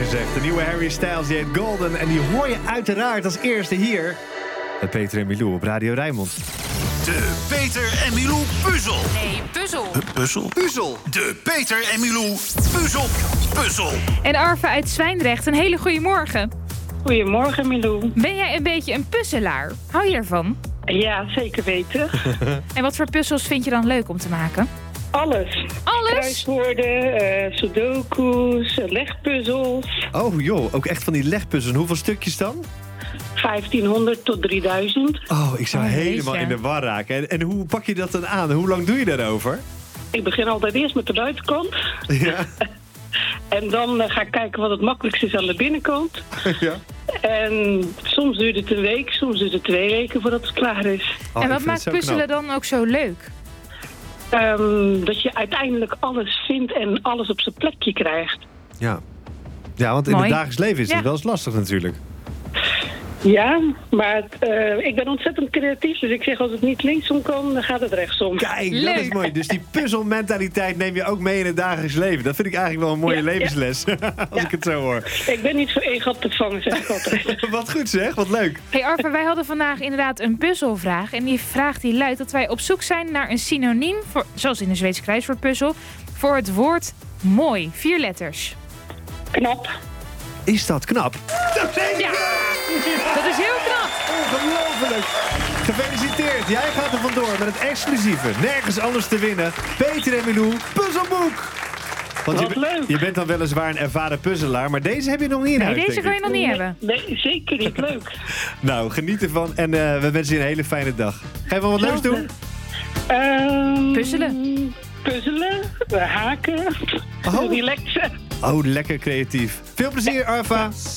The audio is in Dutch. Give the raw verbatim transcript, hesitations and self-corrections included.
gezegd. De nieuwe Harry Styles, die heet Golden. En die hoor je uiteraard als eerste hier. Met Peter en Milou op Radio Rijnmond. De Peter en Milou puzzel. Nee, puzzel. Puzzel? Puzzel. De Peter en Milou puzzel puzzel. En Arve uit Zwijndrecht, een hele goede morgen. Goedemorgen, Milou. Ben jij een beetje een puzzelaar? Hou je ervan? Ja, zeker weten. En wat voor puzzels vind je dan leuk om te maken? Alles. Alles? Kruiswoorden, uh, sudoku's, legpuzzels. Oh joh, ook echt van die legpuzzels. Hoeveel stukjes dan? vijftienhonderd tot drieduizend. Oh, ik zou Oh, helemaal jeetje. in de war raken. En, en hoe pak je dat dan aan? Hoe lang doe je daarover? Ik begin altijd eerst met de buitenkant. Ja. En dan uh, ga ik kijken wat het makkelijkste is aan de binnenkant. Ja. En soms duurt het een week, soms duurt het twee weken voordat het klaar is. Oh, en ik wat vind maakt het zo puzzelen knap. dan ook zo leuk? Um, dat je uiteindelijk alles vindt en alles op zijn plekje krijgt. Ja. Ja, want in Mooi. het dagelijks leven is het Ja. wel eens lastig natuurlijk. Ja, maar uh, ik ben ontzettend creatief. Dus ik zeg, als het niet linksom kan, dan gaat het rechtsom. Kijk, dat Leuk. is mooi. Dus die puzzelmentaliteit neem je ook mee in het dagelijks leven. Dat vind ik eigenlijk wel een mooie Ja, levensles. Als Ja. ik het zo hoor. Ik ben niet voor één gat te vangen, zeg ik altijd. Wat goed zeg, wat leuk. Hey Arve, wij hadden vandaag inderdaad een puzzelvraag. En die vraag die luidt dat wij op zoek zijn naar een synoniem, voor, zoals in de Zweedse kruiswoordpuzzel, voor het woord mooi. Vier letters. Knap. Is dat knap? Dat denk Ja, dat is heel knap. Ongelooflijk. Gefeliciteerd. Jij gaat er vandoor met het exclusieve, nergens anders te winnen, Peter en Milou puzzelboek. Want Wat je, leuk. je bent dan weliswaar een ervaren puzzelaar, maar deze heb je nog niet in Nee, huis, deze denk kan je ik. nog niet hebben. Nee, zeker niet. Leuk. Nou, geniet ervan en uh, we wensen je een hele fijne dag. Ga je wel wat leuks doen? Um, Puzzelen. Puzzelen. uh, Haken. Oh. Relaxen. Oh, lekker creatief. Veel plezier, Arva.